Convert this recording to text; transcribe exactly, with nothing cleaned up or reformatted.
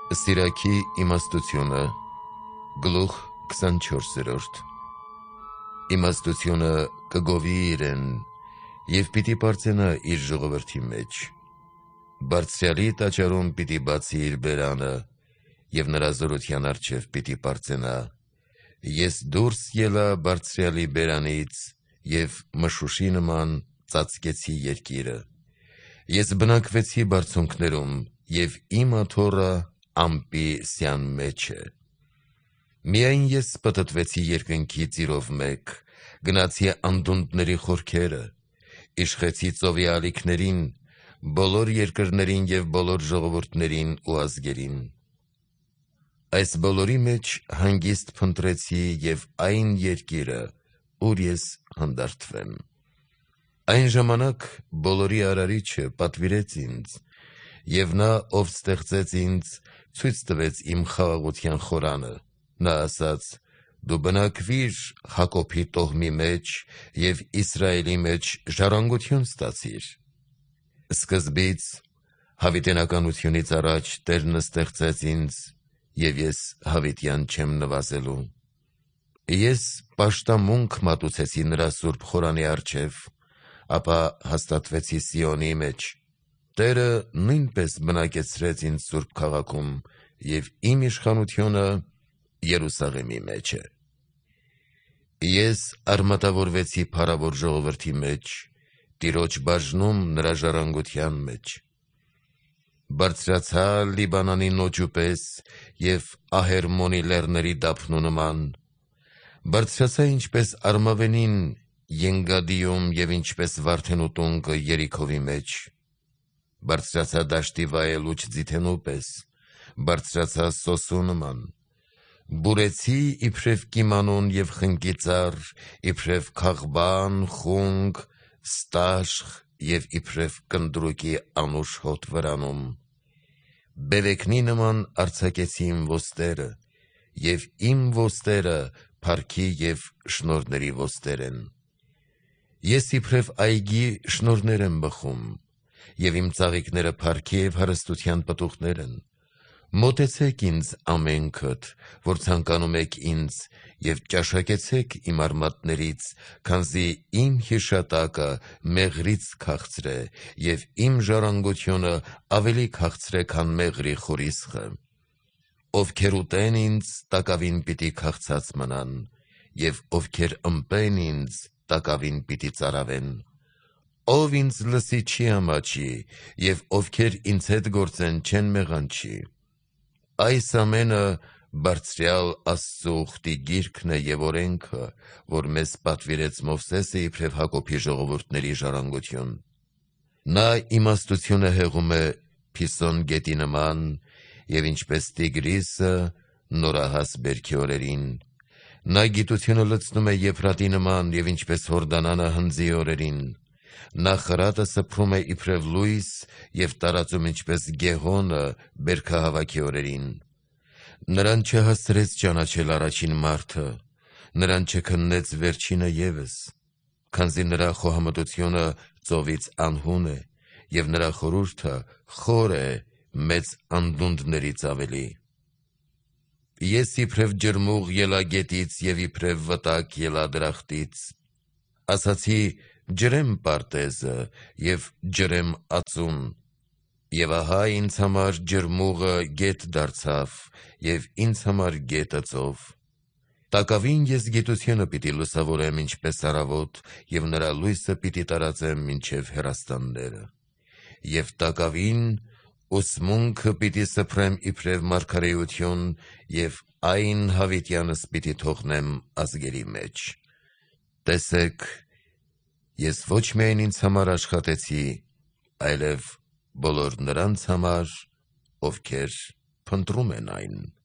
Սիրակի իմաստությունը գլուխ քսանչորսերորդ Իմաստությունը կգովի իրեն և պիտի պարծենա իր ժողովրդի մեջ։ Բարձրյալի տաճարում պիտի բացի իր բերանը և նրա զորության առջև պիտի պարծենա։ Ես դուրս ելա բարձրյալի բերանից և մշուշի նման ծածկեցի երկիրը։ Ես բնակվեցի բարձունքներում և իմ աթոռը ամպի սյան մեջ է։ Միայն ես պտտվեցի երկնքի ծիրով մեկ, գնացի անդունդների խորքերը, իշխեցի ծովի ալիքներին, բոլոր երկրներին և բոլոր ժողովուրդներին ու ազգերին։ Այս բոլորի մեջ հանգիստ փնտրեցի և այն երկիրը, ուր ես հանդարտվեմ։ Այն ժամանակ բոլորի արարիչը պատվիրեց ինձ, և նա, ով ստեղծեց ինձ, ցույց տվեց իմ խաղաղության խորանը։ Նա ասաց. «Դու բնակվիր Հակոբի տոհմի մեջ և Իսրայելի մեջ ժառանգություն ստացիր»։ Սկզբից հավիտենականությունից առաջ Տերն ստեղծեց ինձ, և ես հավիտյան չեմ նվազելու։ Ես պաշտամունք մատուցեցի նրա սուրբ խորանի առջև, ապա հաստատվեցի Սիոնի մեջ։ Տերը նույնպես բնակեցրեց ինձ սուրբ քաղաքում, և իմ իշխանությունը Երուսաղեմի մեջ է։ Ես արմատավորվեցի փառավոր ժողովրդի մեջ, Տիրոջ բաժնում նրա ժառանգության մեջ։ Բարձրացա Լիբանանի նոճու պես և Ահերմոնի լեռների դափնու նման։ Բարձրացա ինչպես արմավենին Ենգադիում և ինչպես վարդենու տունկը Երիքովի մեջ։ Բարձրացա դաշտի վայելուչ ձիթենու պես, բարձրացա սոսու նման։ Բուրեցի իբրև կիմանուն և խնկի ծառ, իբրև քաղբան, խունկ, ստաշղ և իբրև կնդրուկի անուշ հոտ վրանում։ Բևեկնի նման արձակեցի իմ ոստերը, և իմ ոստերը փառքի և շնորհների ոստեր են։ Ես իբրև այգի շնորհներ եմ բխում, և իմ ծաղիկները փառքի և հարստության պտուղներ են։ Մոտեցեք ինձ ամենքդ, որ ցանկանում եք ինձ, և ճաշակեցեք իմ արմատներից, քանզի իմ հիշատակը մեղրից քաղցր է, և իմ ժառանգությունը ավելի քաղցր է, քան մեղրի խորիսխը։ Ովքեր ուտեն ինձ, տակավին պիտի քաղցած մնան, և ովքեր ըմպեն ինձ, տակավին պիտի ծարավեն։ Ով ինձ լսի չի ամաչի, և ովքեր ինձ հետ գործեն չեն մեղանչի։ Այս ամենը Բարձրյալ Աստծու ուխտի գիրքն է և օրենքը, որ մեզ պատվիրեց Մովսեսը իբրև Հակոբի ժողովուրդների ժառանգություն։ Նա իմաստություն է հեղում է Փիսոն գետի նման, և ինչպես Տիգրիսը նորահաս բերքի օրերին։ Նա գիտությունը լցնում է Եփրատի նման, և ինչպես Հորդանանը հնձի օրերին։ Նա խրատը սփռում է իբրև լույս և տարածում ինչպես Գեհոնը բերքահավաքի օրերին։ Նրան չհասցրեց ճանաչել առաջին մարդը, նրան չքննեց վերջինը ևս, քանզի նրա խոհամտությունը ծովից անհուն է, և նրա խորհուրդը խոր է մեծ անդունդներից ավելի։ Ես իբրև ջրմուղ ելա գետից և իբրև վտակ ելա դրախտից։ Ասացի. «Ջրեմ պարտեզը և ջրեմ ածուն»։ Եվ ահա ինձ համար ջրմուղը գետ դարձավ, և ինձ համար գետը ծով։ Տակավին ես գիտությունը պիտի լուսավորեմ ինչպես առավոտ, և նրա լույսը պիտի տարածեմ մինչև հեռաստանները։ Եվ տակավին ուսմունքը պիտի սփռեմ իբրև մարգարեություն, և այն հավիտյանս պիտի թողնեմ ազգերի մեջ։ Տեսեք, ես ոչ միայն ինձ համար աշխատեցի, այլև բոլոր նրանց համար, ովքեր փնտրում են այն։